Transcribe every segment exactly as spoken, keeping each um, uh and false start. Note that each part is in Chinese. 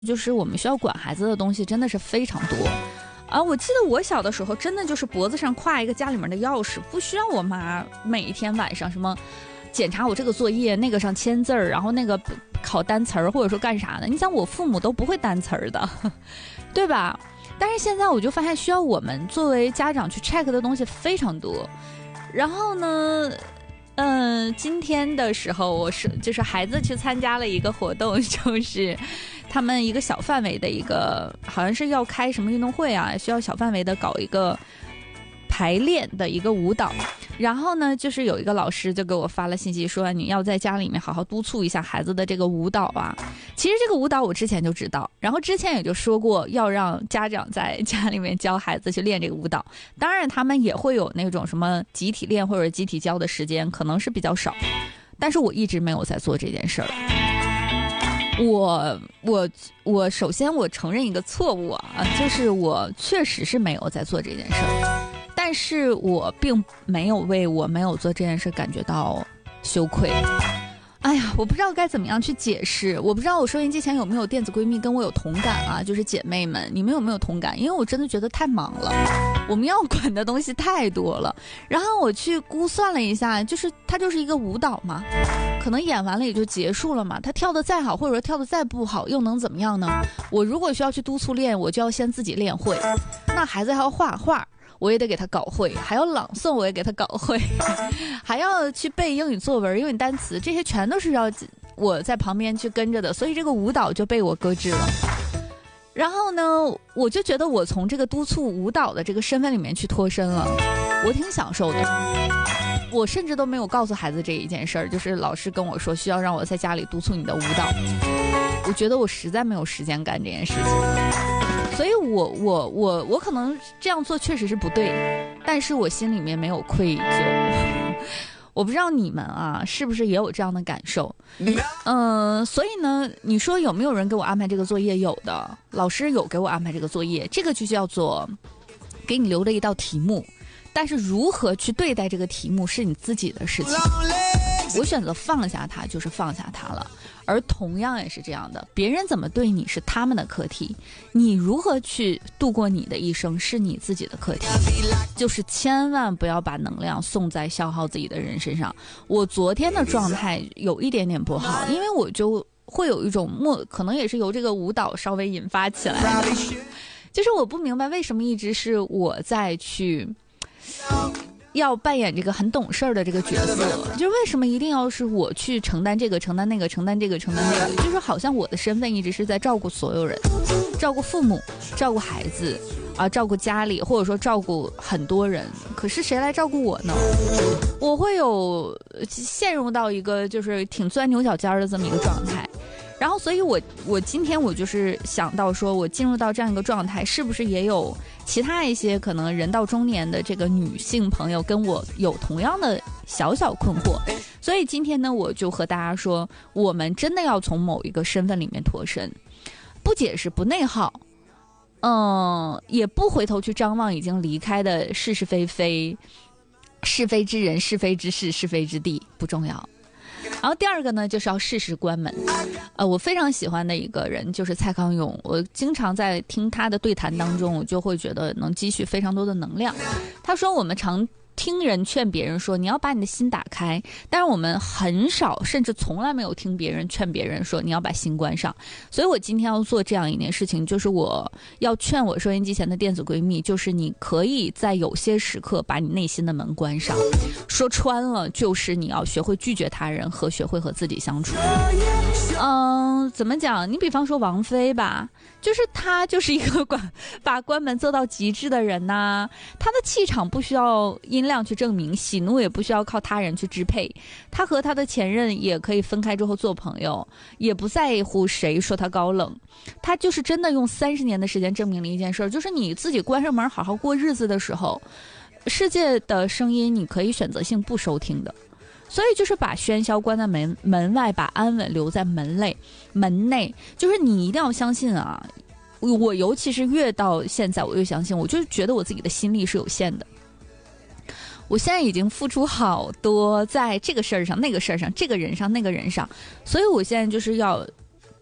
就是我们需要管孩子的东西真的是非常多啊！我记得我小的时候，真的就是脖子上挎一个家里面的钥匙，不需要我妈每一天晚上什么检查我这个作业，那个上签字儿，然后那个考单词儿，或者说干啥的。你想，我父母都不会单词儿的，对吧？但是现在我就发现，需要我们作为家长去 check 的东西非常多。然后呢，嗯，今天的时候，我是就是孩子去参加了一个活动，就是他们一个小范围的一个，好像是要开什么运动会啊，需要小范围的搞一个排练的一个舞蹈。然后呢，就是有一个老师就给我发了信息说，你要在家里面好好督促一下孩子的这个舞蹈啊。其实这个舞蹈我之前就知道，然后之前也就说过要让家长在家里面教孩子去练这个舞蹈。当然他们也会有那种什么集体练或者集体教的时间，可能是比较少，但是我一直没有在做这件事儿。我我我首先我承认一个错误啊，就是我确实是没有在做这件事儿，但是我并没有为我没有做这件事感觉到羞愧。哎呀，我不知道该怎么样去解释，我不知道我收音机前有没有电子闺蜜跟我有同感啊，就是姐妹们，你们有没有同感？因为我真的觉得太忙了，我们要管的东西太多了。然后我去估算了一下，就是它就是一个舞蹈嘛，可能演完了也就结束了嘛，他跳得再好或者说跳得再不好又能怎么样呢？我如果需要去督促练，我就要先自己练会，那孩子还要画画，我也得给他搞会，还要朗诵我也给他搞会，还要去背英语作文英语单词，这些全都是要我在旁边去跟着的，所以这个舞蹈就被我搁置了。然后呢，我就觉得我从这个督促舞蹈的这个身份里面去脱身了，我挺享受的。我甚至都没有告诉孩子这一件事儿，就是老师跟我说需要让我在家里督促你的舞蹈，我觉得我实在没有时间干这件事情，所以我我我我可能这样做确实是不对，但是我心里面没有愧疚。我不知道你们啊是不是也有这样的感受？嗯、呃，所以呢，你说有没有人给我安排这个作业？有的，老师有给我安排这个作业，这个就叫做给你留了一道题目。但是如何去对待这个题目是你自己的事情，我选择放下它就是放下它了。而同样也是这样的，别人怎么对你是他们的课题，你如何去度过你的一生是你自己的课题，就是千万不要把能量送在消耗自己的人身上。我昨天的状态有一点点不好，因为我就会有一种莫可能也是由这个舞蹈稍微引发起来的，就是我不明白为什么一直是我在去要扮演这个很懂事儿的这个角色，就是为什么一定要是我去承担这个承担那个承担这个承担那个，就是好像我的身份一直是在照顾所有人，照顾父母，照顾孩子啊，照顾家里，或者说照顾很多人，可是谁来照顾我呢？我会有陷入到一个就是挺钻牛角尖的这么一个状态。然后所以我我今天我就是想到说，我进入到这样一个状态，是不是也有其他一些可能人到中年的这个女性朋友跟我有同样的小小困惑？所以今天呢，我就和大家说，我们真的要从某一个身份里面脱身，不解释，不内耗，嗯，也不回头去张望已经离开的是是非非，是非之人，是非之事，是非之地，不重要。然后第二个呢，就是要适时关门。呃，我非常喜欢的一个人就是蔡康永，我经常在听他的对谈当中，我就会觉得能积蓄非常多的能量。他说我们常听人劝别人说你要把你的心打开，但是我们很少甚至从来没有听别人劝别人说你要把心关上。所以我今天要做这样一件事情，就是我要劝我收音机前的电子闺蜜，就是你可以在有些时刻把你内心的门关上，说穿了就是你要学会拒绝他人和学会和自己相处。嗯，怎么讲，你比方说王菲吧，就是她就是一个关把关门做到极致的人呐、啊，她的气场不需要音量去证明，喜怒也不需要靠他人去支配，她和她的前任也可以分开之后做朋友，也不在乎谁说她高冷，她就是真的用三十年的时间证明了一件事，就是你自己关上门好好过日子的时候，世界的声音你可以选择性不收听的。所以就是把喧嚣关在门门外，把安稳留在门内门内，就是你一定要相信啊，我尤其是越到现在我越相信，我就觉得我自己的心力是有限的，我现在已经付出好多在这个事儿上那个事儿上这个人上那个人上，所以我现在就是要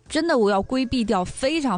真的我要规避掉非常